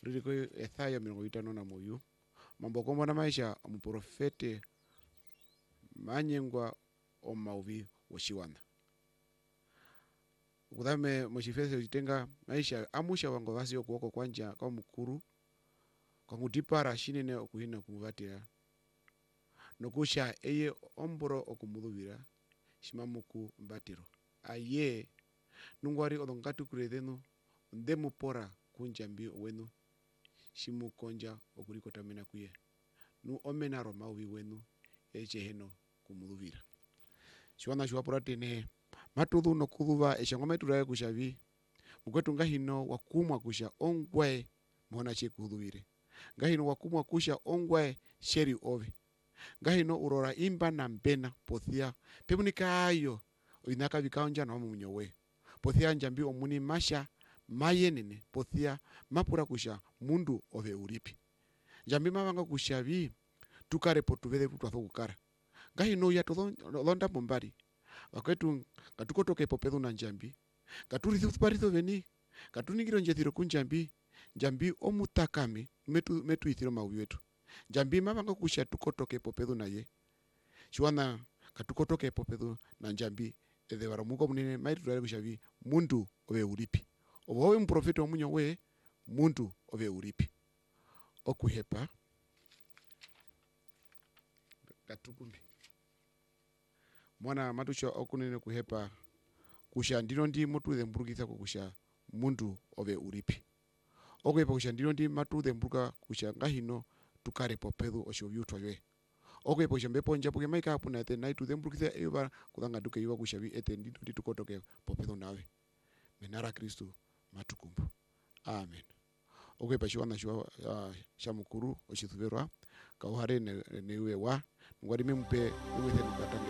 Ririko Ethaya 51 mambo kombo na maisha omuprofete manyengwa omauvi woshiwana ukudhame moshifese jitenga maisha amusha wango vasi okuoko kwanja kwa mukuru kwa ngutipara shinene okuhina kumuvatira nokusha eye omboro okumudhuvira shimamuku mbatiro aye nungwari odongatu kurethenu ndemu pora kunjambi wenu shimukonja okurikotamena kuye nu omena romauvi wenu echeheno kumudhuvira shiwana shiwapuratene matudhu nokudhuva eshangoma turaye kushavi mukwetu ngahino wakumwa kusha ongwae mona chekudhuvire ngahino wakumwa kusha ongwae sheri ove ngahino urora imba na mbena pothia pemunikayo inaka vikaonja na munyowe pothia njambi omuni masha mayenene pothia mapura kusha mundu ove uripi njambi mavanga kushavi tukare potuvele tutwatho kukara ngahino ya londa bombari wakwetu katukotoke popedho na njambi katurithi parito veni katuningiro njethiro kunjambi njambi omutakami metu ithiro mawi wetu njambi mavanga kusha tukotoke popedho naye shiwana katukotoke popedho na njambi ede waramuko munene maitu turare kushavi mundu ove uripi obowe mprofeti omunyo we mundu ove uripi okuhepa katukumbi mwana matusha okunene kuhepa kusha ndino ndi mutudhe mburukitha kusha mundu ove uripi okuhepa kusha ndino ndi matudhe mburuka kusha ngahino tukare popedho oshovyutwa we okuhepa kusha mbepo njapo ke maika apuna ete naitudhe mburukitha eva kudanga duke iwa kusha vi ete ndito tukotoke popedho nawe menara Kristo matukumbu amen okuhepa shiwana shiwa shamukuru oshithuverwa kauhare newe wa ngwari mempe uwethe nukatanga